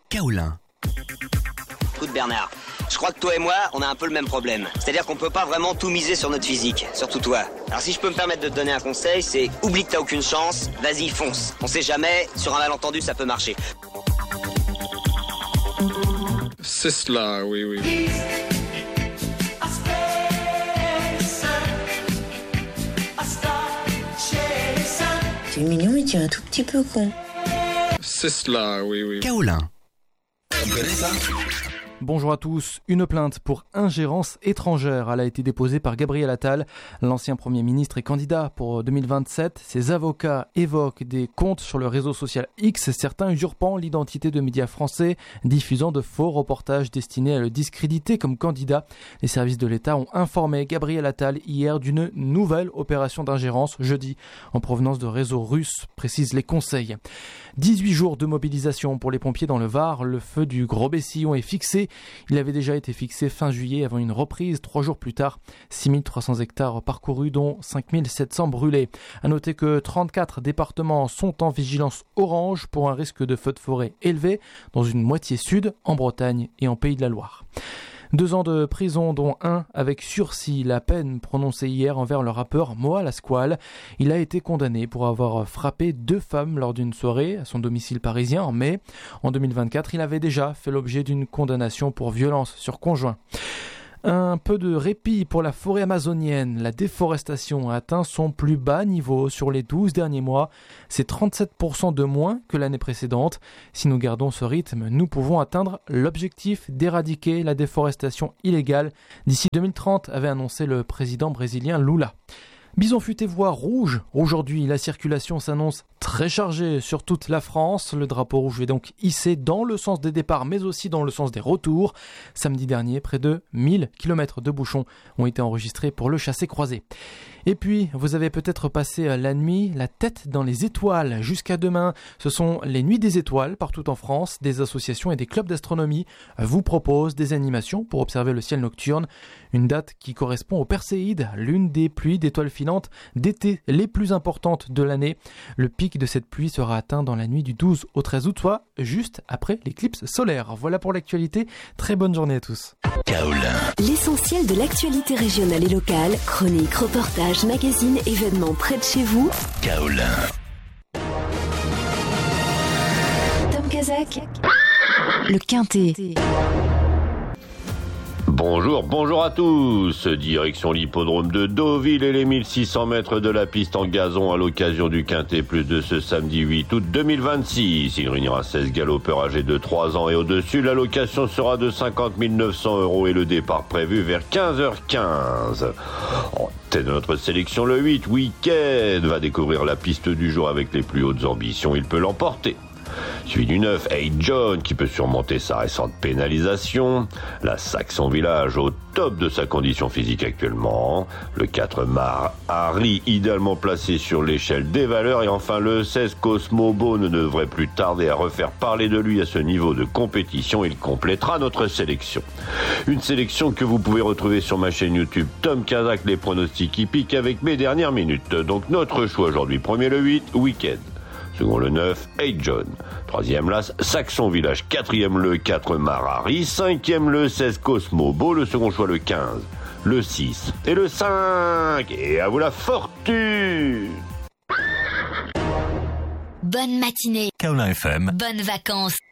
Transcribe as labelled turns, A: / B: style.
A: Kaolin.
B: Écoute Bernard, je crois que toi et moi, on a un peu le même problème. C'est-à-dire qu'on peut pas vraiment tout miser sur notre physique, surtout toi. Alors si je peux me permettre de te donner un conseil, c'est oublie que t'as aucune chance, vas-y fonce. On sait jamais, sur un malentendu ça peut marcher.
C: C'est cela, oui.
D: C'est mignon mais tu es un tout petit peu con.
C: C'est cela, oui.
A: Kaolin.
E: Vous connaissez ça ?
F: Bonjour à tous. Une plainte pour ingérence étrangère. Elle a été déposée par Gabriel Attal, l'ancien Premier ministre et candidat pour 2027. Ses avocats évoquent des comptes sur le réseau social X, certains usurpant l'identité de médias français, diffusant de faux reportages destinés à le discréditer comme candidat. Les services de l'État ont informé Gabriel Attal hier d'une nouvelle opération d'ingérence jeudi en provenance de réseaux russes, précisent les conseils. 18 jours de mobilisation pour les pompiers dans le Var. Le feu du Gros-Bessillon est fixé. Il avait déjà été fixé fin juillet avant une reprise 3 jours plus tard. 6300 hectares parcourus dont 5700 brûlés. À noter que 34 départements sont en vigilance orange pour un risque de feu de forêt élevé dans une moitié sud, en Bretagne et en Pays de la Loire. 2 ans de prison, dont 1 avec sursis. La peine prononcée hier envers le rappeur Moa Lasquale. Il a été condamné pour avoir frappé 2 femmes lors d'une soirée à son domicile parisien en mai. En 2024, il avait déjà fait l'objet d'une condamnation pour violence sur conjoint. Un peu de répit pour la forêt amazonienne. La déforestation a atteint son plus bas niveau sur les 12 derniers mois. C'est 37% de moins que l'année précédente. Si nous gardons ce rythme, nous pouvons atteindre l'objectif d'éradiquer la déforestation illégale d'ici 2030, avait annoncé le président brésilien Lula. Bison futé voie rouge. Aujourd'hui, la circulation s'annonce très chargée sur toute la France. Le drapeau rouge est donc hissé dans le sens des départs, mais aussi dans le sens des retours. Samedi dernier, près de 1000 km de bouchons ont été enregistrés pour le chassé-croisé. Et puis, vous avez peut-être passé la nuit la tête dans les étoiles. Jusqu'à demain, ce sont les Nuits des étoiles partout en France. Des associations et des clubs d'astronomie vous proposent des animations pour observer le ciel nocturne. Une date qui correspond au Perséide, l'une des pluies d'étoiles filantes d'été les plus importantes de l'année. Le pic de cette pluie sera atteint dans la nuit du 12 au 13 août, soit juste après l'éclipse solaire. Voilà pour l'actualité. Très bonne journée à tous.
A: Kaolin.
G: L'essentiel de l'actualité régionale et locale, chroniques, reportages, magazines, événements près de chez vous.
A: Kaolin.
G: Tom Kazak, le Quintet.
H: Bonjour à tous. Direction l'hippodrome de Deauville et les 1600 mètres de la piste en gazon à l'occasion du Quintet Plus de ce samedi 8 août 2026. Il réunira 16 galopeurs âgés de 3 ans et au-dessus. La location sera de 50 900 € et le départ prévu vers 15h15. En tête de notre sélection, le 8, Weekend, va découvrir la piste du jour avec les plus hautes ambitions. Il peut l'emporter. Suivi du 9, Hey John, qui peut surmonter sa récente pénalisation. La Saxon Village au top de sa condition physique actuellement. Le 4, Mar Harry, idéalement placé sur l'échelle des valeurs. Et enfin le 16, Cosmo Beau, ne devrait plus tarder à refaire parler de lui à ce niveau de compétition. Il complétera notre sélection. Une sélection que vous pouvez retrouver sur ma chaîne YouTube Tom Kazak, les pronostics hippiques avec mes dernières minutes. Donc notre choix aujourd'hui, premier le 8, Weekend. Second le 9, Hey John. Troisième l'As, Saxon Village. Quatrième le 4, Marari. Cinquième le 16, Cosmo Beau. Le second choix le 15, le 6 et le 5. Et à vous la fortune.
G: Bonne matinée.
A: Kaolin FM.
G: Bonnes vacances.